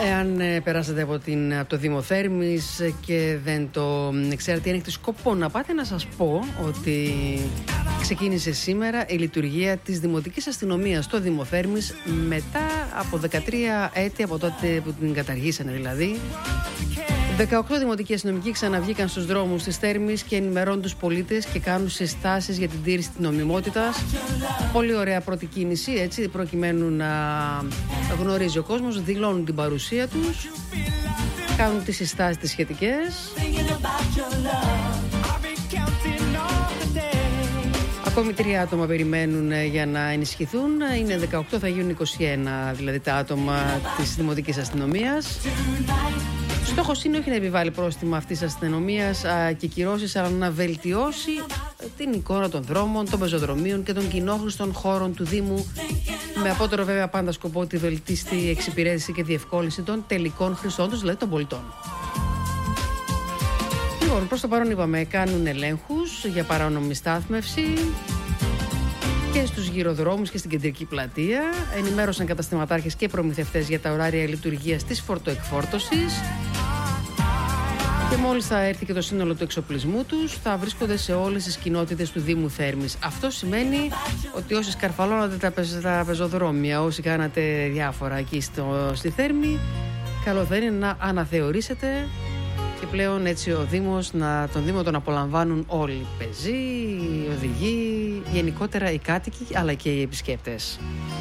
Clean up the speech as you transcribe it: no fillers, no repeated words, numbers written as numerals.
Εάν περάσατε από το Δήμο Θέρμης και δεν το ξέρετε, αν έχετε σκοπό να πάτε, να σας πω ότι ξεκίνησε σήμερα η λειτουργία της Δημοτικής Αστυνομίας στο Δήμο Θέρμης μετά από 13 έτη από τότε που την καταργήσανε δηλαδή. 18 δημοτικοί αστυνομικοί ξαναβγήκαν στους δρόμους της Θέρμης και ενημερώνουν τους πολίτες και κάνουν συστάσεις για την τήρηση της νομιμότητας. Πολύ ωραία πρώτη κίνηση, έτσι, προκειμένου να γνωρίζει ο κόσμος, δηλώνουν την παρουσία τους, κάνουν τις συστάσεις τις σχετικές. Ακόμη 3 άτομα περιμένουν για να ενισχυθούν. Είναι 18, θα γίνουν 21 δηλαδή τα άτομα της Δημοτικής Αστυνομίας. Στόχος είναι όχι να επιβάλλει πρόστιμα αυτής της αστυνομίας και κυρώσεις, αλλά να βελτιώσει την εικόνα των δρόμων, των πεζοδρομίων και των κοινόχρηστων χώρων του Δήμου, με απότερο βέβαια πάντα σκοπό τη βελτίστη εξυπηρέτηση και διευκόλυνση των τελικών χρηστών τους, δηλαδή των πολιτών. Λοιπόν, προς το παρόν είπαμε, κάνουν ελέγχους για παράνομη στάθμευση και στους γυροδρόμους και στην κεντρική πλατεία. Ενημέρωσαν καταστηματάρχες και προμηθευτές για τα ωράρια λειτουργίας της φορτοεκφόρτωσης. Και μόλις θα έρθει και το σύνολο του εξοπλισμού τους, θα βρίσκονται σε όλες τις κοινότητες του Δήμου Θέρμης. Αυτό σημαίνει ότι όσοι σκαρφαλώνατε τα πεζοδρόμια, όσοι κάνατε διάφορα εκεί στη Θέρμη, καλό θα είναι να αναθεωρήσετε και πλέον έτσι τον Δήμο τον απολαμβάνουν όλοι οι πεζοί, οι οδηγοί, γενικότερα οι κάτοικοι αλλά και οι επισκέπτες.